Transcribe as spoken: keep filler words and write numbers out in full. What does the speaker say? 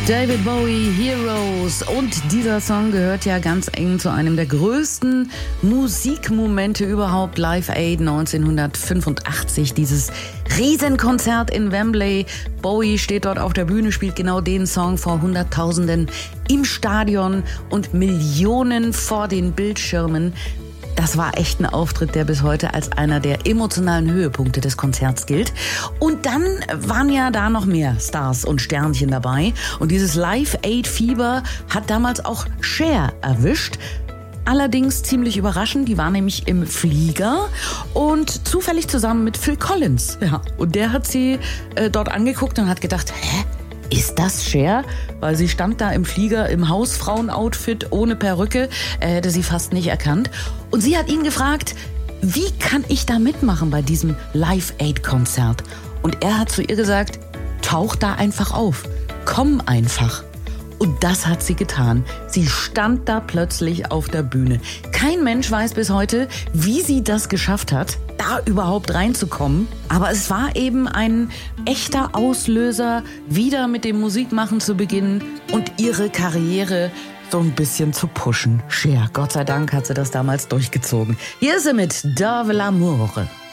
David Bowie, Heroes. Und dieser Song gehört ja ganz eng zu einem der größten Musikmomente überhaupt. Live Aid neunzehnhundertfünfundachtzig, dieses Riesenkonzert in Wembley. Bowie steht dort auf der Bühne, spielt genau den Song vor Hunderttausenden im Stadion und Millionen vor den Bildschirmen. Das war echt ein Auftritt, der bis heute als einer der emotionalen Höhepunkte des Konzerts gilt. Und dann waren ja da noch mehr Stars und Sternchen dabei. Und dieses Live-Aid-Fieber hat damals auch Cher erwischt. Allerdings ziemlich überraschend, die war nämlich im Flieger und zufällig zusammen mit Phil Collins. Ja, und der hat sie äh, dort angeguckt und hat gedacht, hä? Ist das Cher? Weil sie stand da im Flieger im Hausfrauen-Outfit ohne Perücke. Er hätte sie fast nicht erkannt. Und sie hat ihn gefragt, wie kann ich da mitmachen bei diesem Live-Aid-Konzert? Und er hat zu ihr gesagt, tauch da einfach auf. Komm einfach. Und das hat sie getan. Sie stand da plötzlich auf der Bühne. Kein Mensch weiß bis heute, wie sie das geschafft hat, da überhaupt reinzukommen. Aber es war eben ein echter Auslöser, wieder mit dem Musikmachen zu beginnen und ihre Karriere so ein bisschen zu pushen. Cher, Gott sei Dank hat sie das damals durchgezogen. Hier ist sie mit Dove l'Amour.